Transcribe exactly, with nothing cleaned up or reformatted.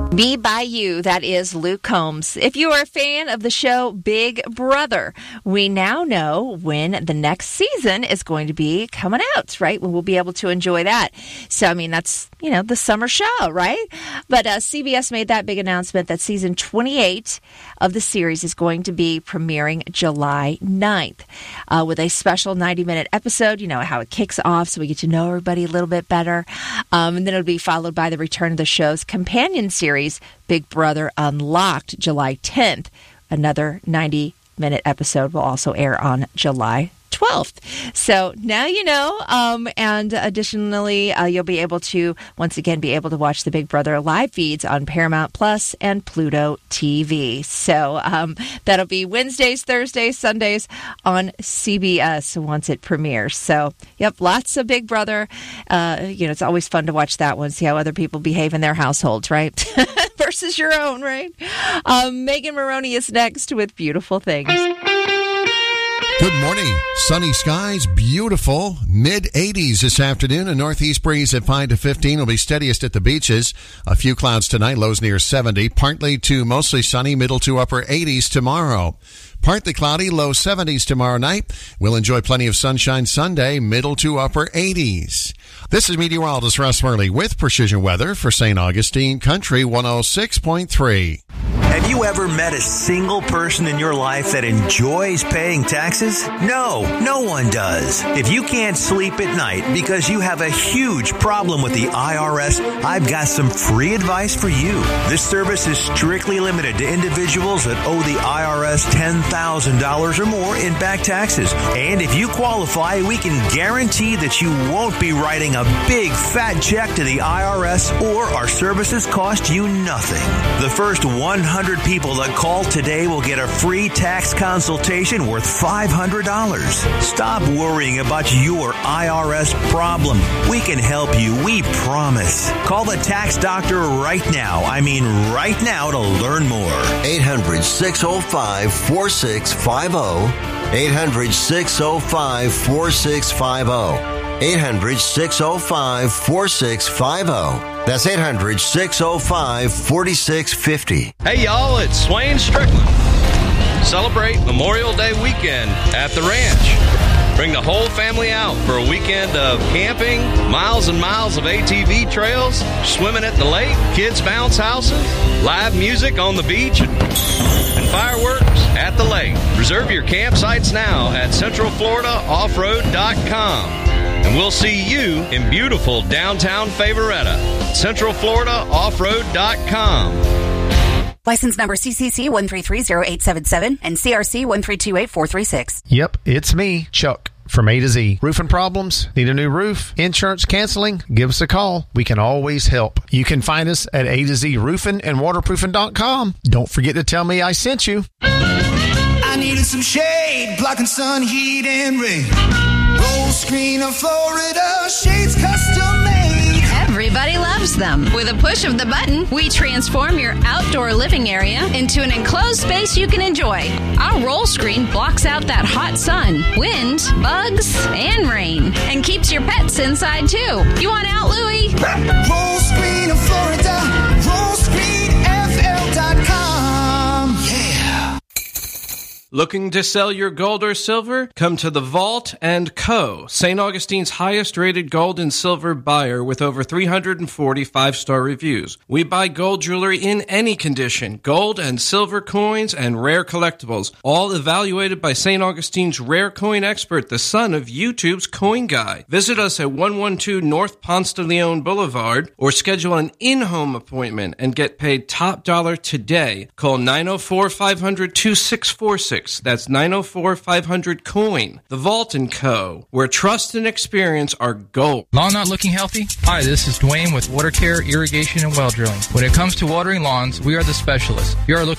Me by You, that is Luke Combs. If you are a fan of the show Big Brother, we now know when the next season is going to be coming out, right? We'll be able to enjoy that. So, I mean, that's, you know, the summer show, right? But uh, C B S made that big announcement that season twenty-eight of the series is going to be premiering July ninth uh, with a special ninety-minute episode, you know, how it kicks off so we get to know everybody a little bit better. Um, and then it'll be followed by the return of the show's companion series, Big Brother Unlocked, July tenth. Another ninety-minute episode will also air on July twelfth. So now you know, um, and additionally, uh, you'll be able to, once again, be able to watch the Big Brother live feeds on Paramount Plus and Pluto T V. So um, that'll be Wednesdays, Thursdays, Sundays on C B S once it premieres. So, yep, lots of Big Brother. Uh, you know, it's always fun to watch that one, see how other people behave in their households, right? Versus your own, right? Um, Megan Maroney is next with Beautiful Things. Good morning. Sunny skies, beautiful. mid eighties this afternoon. A northeast breeze at five to fifteen will be steadiest at the beaches. A few clouds tonight, lows near seventy. Partly to mostly sunny, middle to upper eighties tomorrow. Partly cloudy, low seventies tomorrow night. We'll enjoy plenty of sunshine Sunday, middle to upper eighties. This is meteorologist Russ Murley with Precision Weather for Saint Augustine Country one oh six point three. Have you ever met a single person in your life that enjoys paying taxes? No, no one does. If you can't sleep at night because you have a huge problem with the I R S, I've got some free advice for you. This service is strictly limited to individuals that owe the I R S ten thousand dollars or more in back taxes. And if you qualify, we can guarantee that you won't be writing a big fat check to the I R S, or our services cost you nothing. The first one hundred people that call today will get a free tax consultation worth five hundred dollars. Stop worrying about your I R S problem. We can help you, we promise. Call the tax doctor right now. I mean right now to learn more. eight hundred, six oh five, four six five oh. eight hundred, six oh five, four six five oh. eight hundred, six oh five, four six five oh. That's eight hundred, six oh five, four six five oh. Hey, y'all, it's Swain Strickland. Celebrate Memorial Day weekend at the ranch. Bring the whole family out for a weekend of camping, miles and miles of A T V trails, swimming at the lake, kids' bounce houses, live music on the beach, and, and fireworks at the lake. Reserve your campsites now at central florida off road dot com. And we'll see you in beautiful downtown Favoretta. central florida off road dot com. License number C C C one three three zero eight seven seven and C R C one three two eight four three six. Yep, it's me, Chuck, from A to Z. Roofing problems? Need a new roof? Insurance canceling? Give us a call. We can always help. You can find us at A to Z roofing and waterproofing dot com. Don't forget to tell me I sent you. I needed some shade, blocking sun, heat, and rain. Roll screen of Florida, shades custom made. Everybody loves them. With a push of the button, we transform your outdoor living area into an enclosed space you can enjoy. Our roll screen blocks out that hot sun, wind, bugs, and rain, and keeps your pets inside too. You want out, Louie? Roll screen of Florida, roll screen F L dot com. Yeah. Looking to sell your gold or silver? Come to the Vault and Co., Saint Augustine's highest-rated gold and silver buyer with over three hundred forty five-star reviews. We buy gold jewelry in any condition, gold and silver coins and rare collectibles, all evaluated by Saint Augustine's rare coin expert, the son of YouTube's Coin Guy. Visit us at one twelve North Ponce de Leon Boulevard or schedule an in-home appointment and get paid top dollar today. Call nine oh four, five hundred, two six four six. That's nine oh four, five hundred, coin. The Vault and Co., where trust and experience are gold. Lawn not looking healthy? Hi, this is Dwayne with Water Care, Irrigation, and Well Drilling. When it comes to watering lawns, we are the specialists. We are looking